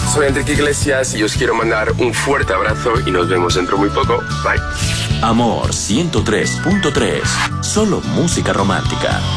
Soy Enrique Iglesias y os quiero mandar un fuerte abrazo y nos vemos dentro muy poco. Bye. Amor 103.3. Solo música romántica.